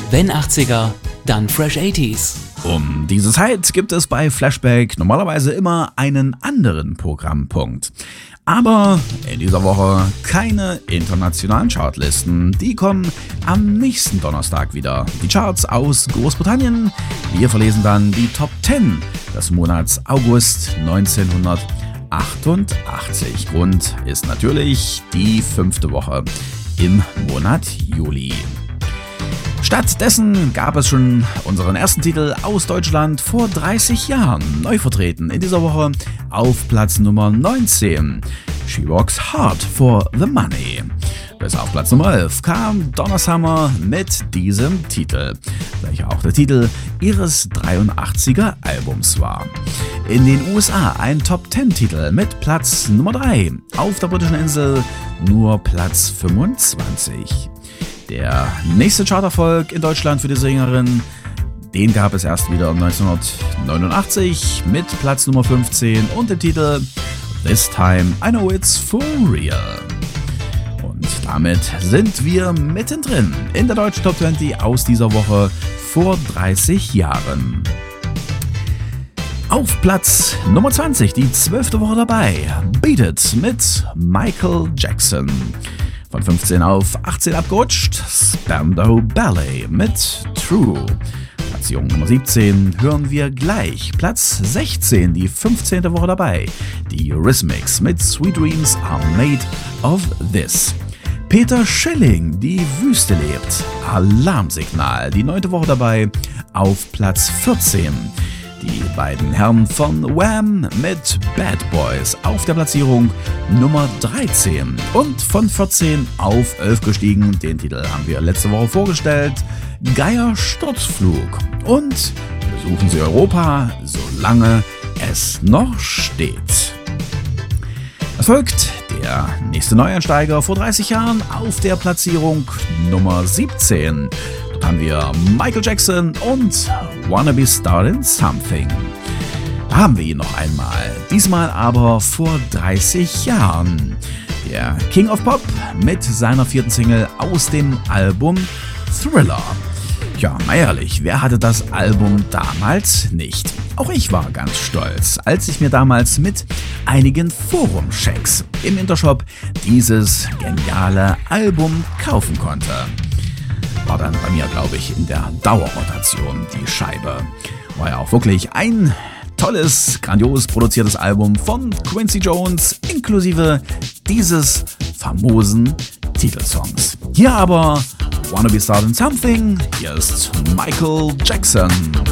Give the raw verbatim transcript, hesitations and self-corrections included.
Wenn achtziger, dann Fresh achtziger. Um diese Zeit gibt es bei Flashback normalerweise immer einen anderen Programmpunkt. Aber in dieser Woche keine internationalen Chartlisten. Die kommen am nächsten Donnerstag wieder. Die Charts aus Großbritannien. Wir verlesen dann die Top zehn des Monats August neunzehnhundertachtundachtzig. Grund ist natürlich die fünfte Woche im Monat Juli. Stattdessen gab es schon unseren ersten Titel aus Deutschland vor dreißig Jahren, neu vertreten in dieser Woche auf Platz Nummer neunzehn. She Works Hard for the Money. Bis auf Platz Nummer elf kam Donna Summer mit diesem Titel, welcher auch der Titel ihres dreiundachtziger Albums war. In den U S A ein Top zehn Titel mit Platz Nummer drei, auf der britischen Insel nur Platz fünfundzwanzig. Der nächste Charterfolg in Deutschland für die Sängerin, den gab es erst wieder neunzehnhundertneunundachtzig mit Platz Nummer fünfzehn und dem Titel This Time I Know It's For Real. Und damit sind wir mittendrin in der deutschen Top zwanzig aus dieser Woche vor dreißig Jahren. Auf Platz Nummer zwanzig, die zwölfte Woche dabei, Beat It mit Michael Jackson. Von fünfzehn auf achtzehn abgerutscht, Spandau Ballet mit True. Platzierung Nummer siebzehn hören wir gleich. Platz sechzehn, die fünfzehnte Woche dabei, die Eurythmics mit Sweet Dreams Are Made of This. Peter Schilling, Die Wüste lebt, Alarmsignal, die neunte Woche dabei, auf Platz vierzehn. Die beiden Herren von Wham mit Bad Boys auf der Platzierung Nummer dreizehn und von vierzehn auf elf gestiegen. Den Titel haben wir letzte Woche vorgestellt. Geier Sturzflug. Und besuchen Sie Europa, solange es noch steht. Es folgt der nächste Neueinsteiger vor dreißig Jahren auf der Platzierung Nummer siebzehn. Dort haben wir Michael Jackson und Wanna Be Startin' Something. Da haben wir ihn noch einmal, diesmal aber vor dreißig Jahren. Der King of Pop mit seiner vierten Single aus dem Album Thriller. Ja, mal ehrlich, wer hatte das Album damals nicht? Auch ich war ganz stolz, als ich mir damals mit einigen Forum-Checks im Intershop dieses geniale Album kaufen konnte. War dann bei mir, glaube ich, in der Dauerrotation die Scheibe. War ja auch wirklich ein tolles, grandios produziertes Album von Quincy Jones, inklusive dieses famosen Titelsongs. Hier aber Wanna Be Startin' Something, hier ist Michael Jackson.